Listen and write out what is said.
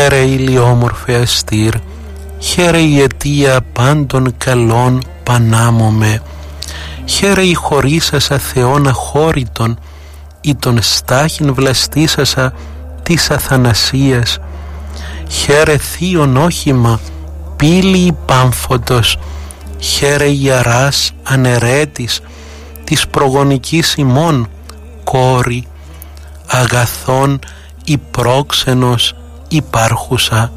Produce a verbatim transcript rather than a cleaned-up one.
Χαίρε ηλιόμορφε αστήρ, χαίρε η αιτία πάντων καλών πανάμωμε, χαίρε η χωρίσασα Θεόν αχώρητον, ή τον στάχην βλαστήσασα της αθανασίας, χαίρε θείον όχημα, πύλη πάμφωτος, χαίρε ιεράς αναιρέτης, της προγονικής ημών, κόρη, αγαθών ή πρόξενος υπάρχουσα,